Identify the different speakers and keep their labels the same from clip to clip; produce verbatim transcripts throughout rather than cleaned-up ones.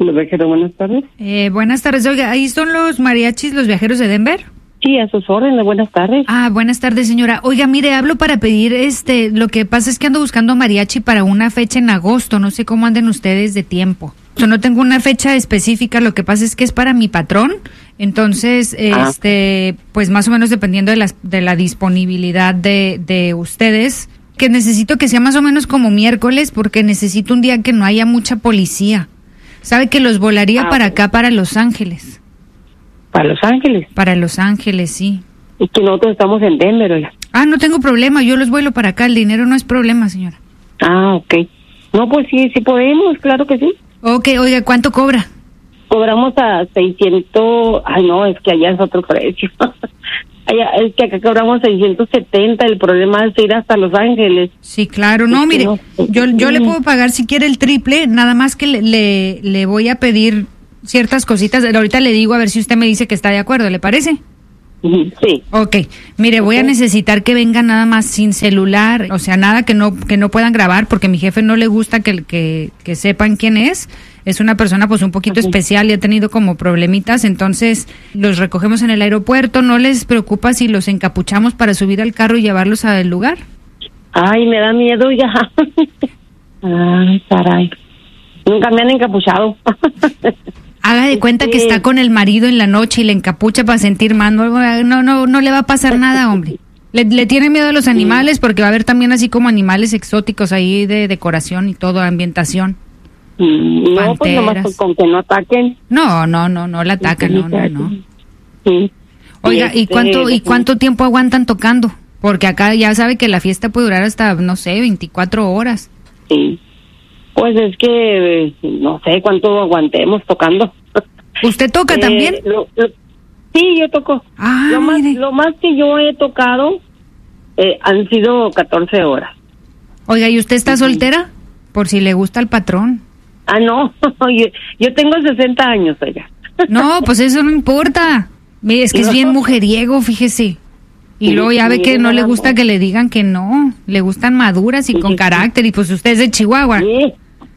Speaker 1: Los viajeros, buenas tardes.
Speaker 2: Eh, buenas tardes, oiga, ¿ahí son los mariachis, los viajeros de Denver?
Speaker 1: Sí, a sus órdenes, buenas tardes.
Speaker 2: Ah, buenas tardes, señora. Oiga, mire, hablo para pedir, este, lo que pasa es que ando buscando mariachi para una fecha en agosto, no sé cómo anden ustedes de tiempo. Yo no tengo una fecha específica, lo que pasa es que es para mi patrón, entonces,
Speaker 1: Ah.
Speaker 2: este, pues más o menos dependiendo de, las, de la disponibilidad de, de ustedes, que necesito que sea más o menos como miércoles, porque necesito un día que no haya mucha policía. Sabe que los volaría
Speaker 1: Ah,
Speaker 2: para
Speaker 1: ok.
Speaker 2: acá, para Los Ángeles.
Speaker 1: Para Los Ángeles.
Speaker 2: Para Los Ángeles, sí.
Speaker 1: Y que nosotros estamos en Denver, oiga.
Speaker 2: Ah, no tengo problema, yo los vuelo para acá, el dinero no es problema, señora.
Speaker 1: Ah, ok. No, pues sí, sí podemos, claro que sí.
Speaker 2: Ok, oiga, ¿cuánto cobra?
Speaker 1: Cobramos a seiscientos, ay no, es que allá es otro precio. Allá, es que acá cobramos seiscientos setenta, el problema es ir hasta Los Ángeles.
Speaker 2: Sí, claro, no,
Speaker 1: Es que
Speaker 2: mire,
Speaker 1: no-
Speaker 2: yo yo le puedo pagar si quiere el triple, nada más que le, le, le voy a pedir ciertas cositas, ahorita le digo a ver si usted me dice que está de acuerdo, ¿le parece?
Speaker 1: Ujú, sí.
Speaker 2: Ok, mire, voy a
Speaker 1: Ok.
Speaker 2: necesitar que venga nada más sin celular, o sea, nada que no que no puedan grabar, porque a mi jefe no le gusta que, que, que sepan quién es. Es una persona pues un poquito
Speaker 1: Ujú.
Speaker 2: especial y ha tenido como problemitas, entonces los recogemos en el aeropuerto. ¿No les preocupa si los encapuchamos para subir al carro y llevarlos al lugar?
Speaker 1: Ay, me da miedo ya. Ay, caray. Nunca me han encapuchado.
Speaker 2: Haga de cuenta que
Speaker 1: Sí.
Speaker 2: está con el marido en la noche y le encapucha para sentir más. No, no, no, no le va a pasar nada, hombre. Le, le tiene miedo a los animales porque va a haber también así como animales exóticos ahí de decoración y todo, ambientación.
Speaker 1: Mm, no, pues nomás
Speaker 2: Panteras.
Speaker 1: con que no ataquen.
Speaker 2: No, no, no, no la atacan, no, no, no.
Speaker 1: Sí.
Speaker 2: Oiga, ¿y
Speaker 1: Este,
Speaker 2: cuánto, y cuánto tiempo aguantan tocando? Porque acá ya sabe que la fiesta puede durar hasta, no sé, veinticuatro horas.
Speaker 1: Sí. Pues es que eh, no sé cuánto aguantemos tocando.
Speaker 2: ¿Usted toca
Speaker 1: Eh,
Speaker 2: también?
Speaker 1: lo- lo- sí, yo toco.
Speaker 2: Ah,
Speaker 1: lo más,
Speaker 2: mire.
Speaker 1: lo más que yo he tocado eh, han sido catorce horas.
Speaker 2: Oiga, ¿y usted está soltera? Por si le gusta el patrón.
Speaker 1: Ah, no, yo, yo tengo sesenta años, oiga.
Speaker 2: No, pues eso no importa. Mire, es que es bien mujeriego, fíjese. Y
Speaker 1: Sí,
Speaker 2: luego ya ve
Speaker 1: sí,
Speaker 2: que no le
Speaker 1: nada
Speaker 2: gusta
Speaker 1: más.
Speaker 2: que le digan que no. Le gustan maduras y
Speaker 1: Sí,
Speaker 2: con
Speaker 1: sí, sí.
Speaker 2: carácter. Y pues usted es de Chihuahua.
Speaker 1: Sí.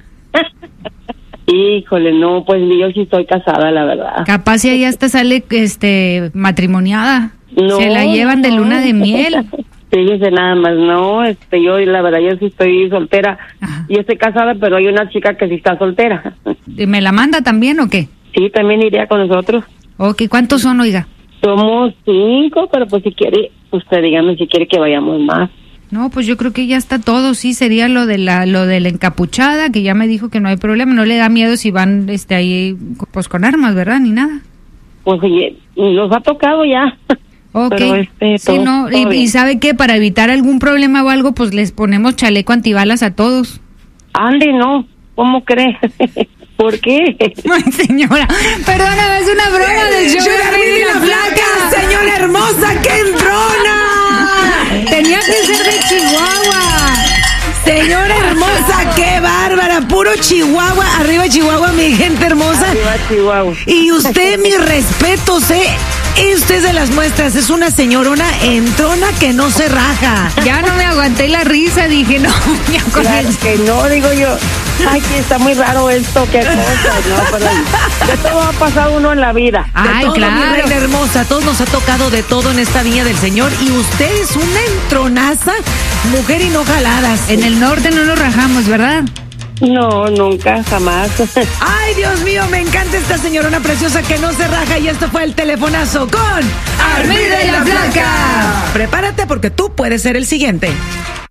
Speaker 1: Híjole, no, pues yo sí estoy casada, la verdad.
Speaker 2: Capaz si ella hasta sale este matrimoniada.
Speaker 1: No,
Speaker 2: Se la llevan de
Speaker 1: no.
Speaker 2: luna de miel.
Speaker 1: Fíjese nada más, no, este, yo la verdad yo sí estoy soltera.
Speaker 2: Ajá.
Speaker 1: Yo estoy casada, pero hay una chica que sí está soltera.
Speaker 2: ¿Me la manda también o qué?
Speaker 1: Sí, también iría con nosotros.
Speaker 2: Ok, ¿cuántos son, oiga?
Speaker 1: Somos cinco, pero pues si quiere, usted dígame si quiere que vayamos más.
Speaker 2: No, pues yo creo que ya está todo, sí, sería lo de la lo de la encapuchada, que ya me dijo que no hay problema, no le da miedo si van este ahí pues con armas, ¿verdad? Ni nada.
Speaker 1: Pues oye, nos ha tocado ya.
Speaker 2: Ok,
Speaker 1: Pero, este,
Speaker 2: sí,
Speaker 1: todo-
Speaker 2: no,
Speaker 1: todo
Speaker 2: y,
Speaker 1: bien.
Speaker 2: y sabe que para evitar algún problema o algo, pues les ponemos chaleco antibalas a todos.
Speaker 1: Ande, no, ¿cómo cree? ¿Por qué?
Speaker 2: Ay, señora, perdóname, es una broma del show
Speaker 3: ¡Yo
Speaker 2: de
Speaker 3: la
Speaker 2: Rey
Speaker 3: vi
Speaker 2: de
Speaker 3: la flaca, señora hermosa, qué entrona!
Speaker 2: Tenía que ser de Chihuahua.
Speaker 3: Señora hermosa, qué bárbara, puro Chihuahua, arriba Chihuahua, mi gente hermosa.
Speaker 1: Arriba, Chihuahua.
Speaker 3: Y usted, mis respetos, ¿eh? Usted es de las muestras, es una señorona entrona que no se raja.
Speaker 2: Ya no me aguanté la risa, dije, no, ya con
Speaker 1: Claro
Speaker 2: el-
Speaker 1: que no, digo yo. Ay, que está muy raro esto, qué cosa, ¿no? Pero de todo ha pasado uno en la vida.
Speaker 3: De
Speaker 2: Ay,
Speaker 3: todo, mi
Speaker 2: claro.
Speaker 3: reina hermosa, a todos nos ha tocado de todo en esta viña del Señor y usted es una entronaza, mujer y no jaladas.
Speaker 2: En el norte no nos rajamos, ¿verdad?
Speaker 1: No, nunca, jamás.
Speaker 3: Ay, Dios mío, me encanta esta señorona preciosa que no se raja y esto fue el telefonazo con
Speaker 2: Armida y la Flaca.
Speaker 3: Prepárate porque tú puedes ser el siguiente.